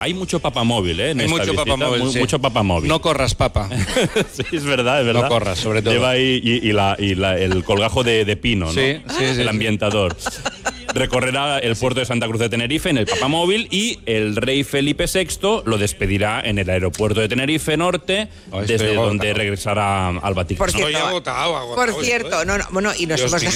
Hay mucho papamóvil, ¿eh? Hay mucho papamóvil, sí. Mucho papamóvil. No corras, papa. Sí, es verdad, es verdad. No corras, sobre todo. Lleva ahí el colgajo de pino, ¿no? Sí, sí, sí, el ambientador. Recorrerá el puerto de Santa Cruz de Tenerife en el papamóvil y el rey Felipe VI lo despedirá en el aeropuerto de Tenerife Norte, desde donde regresará al Vaticano. Por cierto, agotado. por cierto, bueno, y nos Dios hemos mío.